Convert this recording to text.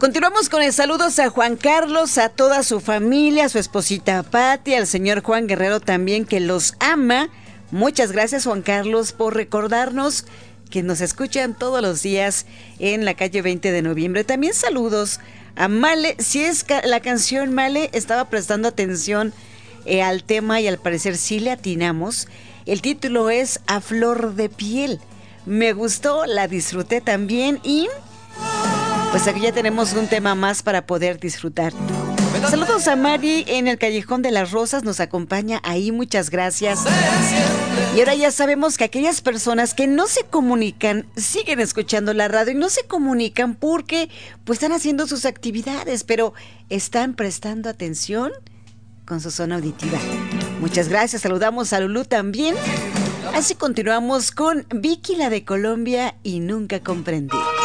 Continuamos con el saludos a Juan Carlos, a toda su familia, a su esposita Pati, al señor Juan Guerrero también, que los ama. Muchas gracias, Juan Carlos, por recordarnos que nos escuchan todos los días en la calle 20 de noviembre. También saludos a Male. Si es la canción Male, estaba prestando atención al tema y al parecer sí le atinamos. El título es A Flor de Piel. Me gustó, la disfruté también y pues aquí ya tenemos un tema más para poder disfrutar. Saludos a Mari en el Callejón de las Rosas, nos acompaña ahí, muchas gracias. Y ahora ya sabemos que aquellas personas que no se comunican siguen escuchando la radio y no se comunican porque pues están haciendo sus actividades, pero están prestando atención con su zona auditiva. Muchas gracias, saludamos a Lulú también. Así continuamos con Vicky, la de Colombia, y Nunca Comprendí.